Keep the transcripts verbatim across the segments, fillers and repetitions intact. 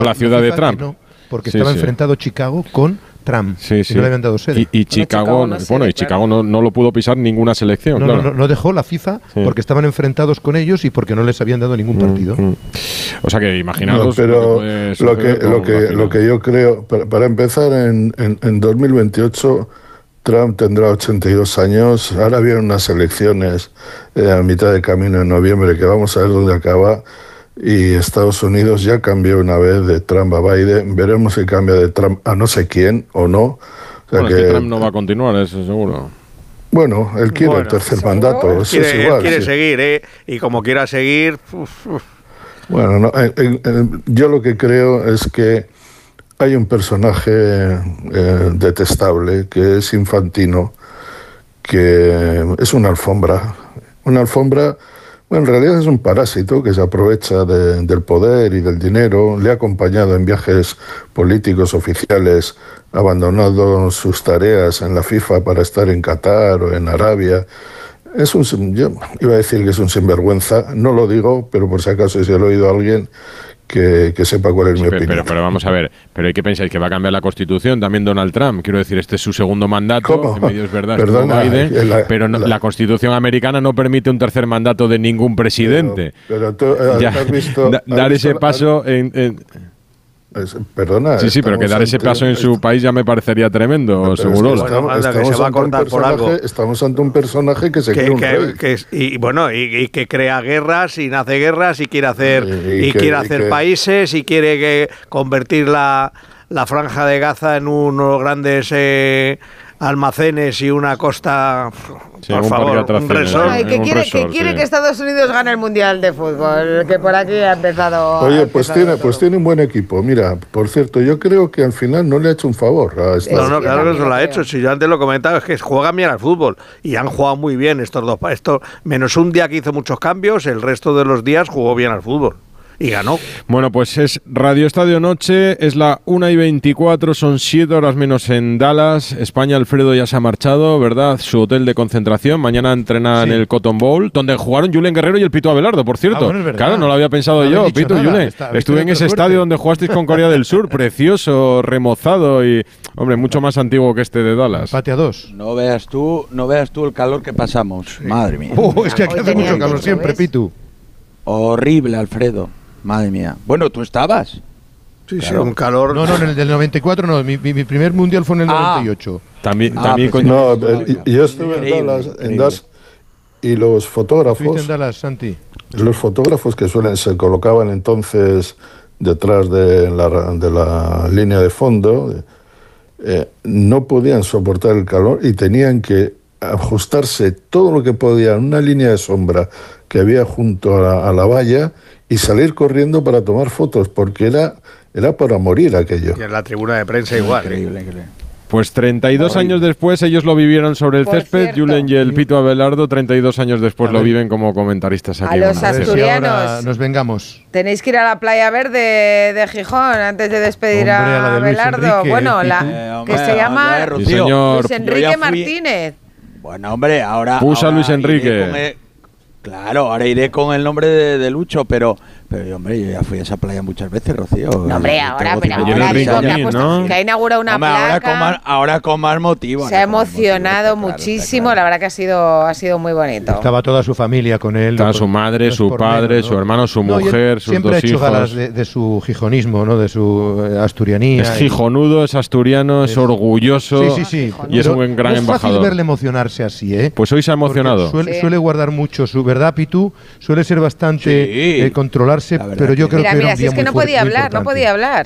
la ciudad de Trump. No, porque sí, estaba sí. enfrentado Chicago con Trump, sí, sí. y no le habían dado sede. Y, y Chicago, Chicago no bueno, sede, y Chicago claro. no, no lo pudo pisar ninguna selección, no, claro. no, no, no dejó la FIFA Sí. porque estaban enfrentados con ellos y porque no les habían dado ningún partido. Mm, mm. O sea que imaginaos No, pero lo que, lo que, lo que, lo que yo creo, para, para empezar, en, en, en dos mil veintiocho Trump tendrá ochenta y dos años, ahora vienen unas elecciones eh, a mitad de camino en noviembre que vamos a ver dónde acaba, y Estados Unidos ya cambió una vez de Trump a Biden, veremos si cambia de Trump a no sé quién o no. O sea bueno, que, es que Trump no va a continuar, eso seguro. Bueno, él quiere Bueno, el tercer ¿seguro? mandato, eso Quiere, es igual. él quiere sí. seguir, ¿eh? Y como quiera seguir... Uf, uf. Bueno, no, eh, eh, eh, yo lo que creo es que hay un personaje eh, detestable que es Infantino, que es una alfombra. Una alfombra, bueno, en realidad es un parásito que se aprovecha de, del poder y del dinero. Le ha acompañado en viajes políticos oficiales, abandonando sus tareas en la FIFA para estar en Qatar o en Arabia. Es un, yo iba a decir que es un sinvergüenza, no lo digo, pero por si acaso si lo ha oído a alguien que, que sepa cuál es Sí, mi pero, opinión. pero, pero vamos a ver, ¿pero ¿y qué pensáis? ¿Que va a cambiar la Constitución también Donald Trump? Quiero decir, este es su segundo mandato, ¿Cómo? que medio es verdad, Perdona, estuvo Biden, la- pero no- la- la Constitución americana no permite un tercer mandato de ningún presidente. Pero, pero tú, eh, Ya, has visto, da- has dar visto- ese paso en... en- es- perdona. sí, sí, pero que estamos dar ese ante- paso en su est- país ya me parecería tremendo, pero es que seguro. Bueno, estamos, anda, que estamos se va a ante un cortar por personaje- algo. Estamos ante un personaje que se Que, cree un que- rey. que es- y bueno, y, y que crea guerras y nace guerras y quiere hacer Y- y, y que- quiere y hacer que- países y quiere que convertir la, la franja de Gaza en unos grandes eh, almacenes y una costa, Sí, por un favor, parque de un atracciones. resort. Bueno, y que un quiere, resort, que, quiere sí. que Estados Unidos gane el Mundial de Fútbol, que por aquí ha empezado... ha Oye, pues empezado tiene, todo. pues tiene un buen equipo. Mira, por cierto, yo creo que al final no le ha hecho un favor a Estados No, no, yo claro que también se lo lo ha creo. hecho. Si yo antes lo comentaba, es que juegan bien al fútbol y han jugado muy bien estos dos. pa- Esto, menos un día que hizo muchos cambios, el resto de los días jugó bien al fútbol y ganó. Bueno, pues es Radio Estadio Noche, es la una y veinticuatro, son siete horas menos en Dallas. España, Alfredo ya se ha marchado, ¿verdad? Su hotel de concentración. Mañana entrena Sí. en el Cotton Bowl, donde jugaron Julen Guerrero y el Pito Abelardo, por cierto. Ah, bueno, es verdad. Claro, no lo había pensado No yo, habéis dicho Pito, nada. Julen. Está- habéis Estuve en tenido ese suerte. estadio donde jugasteis con Corea del Sur, precioso, remozado y, hombre, mucho más antiguo que este de Dallas. Empate a dos. No veas tú, no veas tú el calor que pasamos. Madre mía. Oh, es que aquí Hoy hace tenían mucho calor viento, siempre, ¿ves? Pitu. Horrible, Alfredo. Madre mía. Bueno, tú estabas. Sí, sí, Claro. un calor. No, no, en el del noventa y cuatro no, mi, mi- mi primer mundial fue en el Ah. noventa y ocho. También, Ah, también pues con- No, Increíble. eh, yo estuve en Increíble, Dallas, en increíble. Dallas, y los ¿Fuiste fotógrafos, en Dallas, Santi? los fotógrafos que suelen se colocaban entonces detrás de la, de la línea de fondo, eh, no podían soportar el calor y tenían que ajustarse todo lo que podían, una línea de sombra que había junto a la, a la valla, y salir corriendo para tomar fotos, porque era, era para morir aquello. Y en la tribuna de prensa igual. Increíble, increíble. Pues treinta y dos años después ellos lo vivieron sobre el Por césped, cierto. Julen y el Pito Abelardo, treinta y dos años después A lo ver. viven como comentaristas aquí. A en los Onda A ver Cero. si ahora Asturianos. nos vengamos. Tenéis que ir a la Playa Verde de Gijón antes de despedir Hombre, a la a de Luis Abelardo. Enrique, bueno, ¿eh, la, Pitu? Eh, que hombre, se llama hombre, Sí, Rocío. señor. Luis Yo Enrique ya fui- Martínez. Bueno, hombre, ahora. Pusa ahora Luis iré Enrique. con el- claro, ahora iré con el nombre de, de Lucho, pero, pero hombre, yo ya fui a esa playa muchas veces, Rocío. No, hombre, Yo ahora, tengo pero Ayer ahora el digo que, ha Rinconín, puesto- ¿no? que ha inaugurado una Hombre, ahora, con más, placa. ahora con más motivo. Se ha ahora con más motivo, emocionado está claro, está muchísimo, claro. la verdad que ha sido, ha sido muy bonito. Estaba toda su familia con él. Estaba no su por- madre, no es su por padre, menos, su ¿no? hermano, su No, y él mujer, sus siempre dos ha hecho hijos. galas de, de su gijonismo, ¿no? De su eh, asturianía. Es y- gijonudo, es asturiano, es, Es- orgulloso Sí, sí, sí. y es Pero un gran no es fácil embajador. verle emocionarse así, ¿eh? Pues hoy se ha Porque emocionado. Suele, Sí. suele guardar mucho su verdad, Pitu. Suele ser bastante Sí. eh, controlarse, La verdad pero yo que- creo Mira, que era mira, un si día es que muy no fuerte, podía muy hablar, no importante. podía hablar.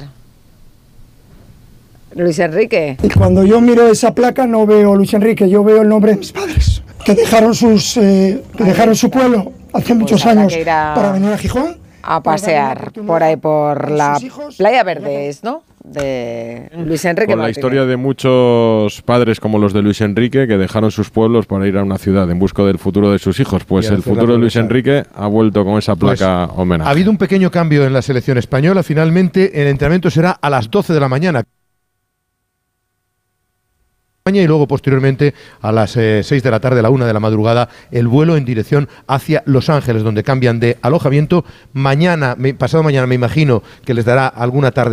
Luis Enrique. Y cuando yo miro esa placa no veo Luis Enrique, yo veo el nombre de mis padres, que dejaron sus eh, que dejaron su pueblo hace muchos habrá años que ir a- para venir a Gijón. A para darle una pasear oportunidad por ahí por a la sus hijos. Playa Verde, es, ¿no? De Luis Enrique Con la Martínez. historia de muchos padres como los de Luis Enrique que dejaron sus pueblos para ir a una ciudad en busca del futuro de sus hijos. Pues Y el hacerla futuro de Luis progresar. Enrique ha vuelto con esa Pues, placa homenaje. Ha habido un pequeño cambio en la selección española. Finalmente, el entrenamiento será a las doce de la mañana. Y luego, posteriormente, a las eh, seis de la tarde, a la una de la madrugada, el vuelo en dirección hacia Los Ángeles, donde cambian de alojamiento. Mañana, me- pasado mañana, me imagino que les dará alguna tarde.